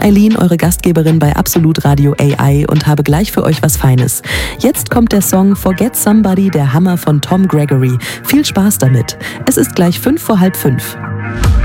Eileen, eure Gastgeberin bei Absolut Radio AI und habe gleich für euch was Feines. Jetzt kommt der Song Forget Somebody, der Hammer von Tom Gregory. Viel Spaß damit. Es ist gleich 5 vor halb 5.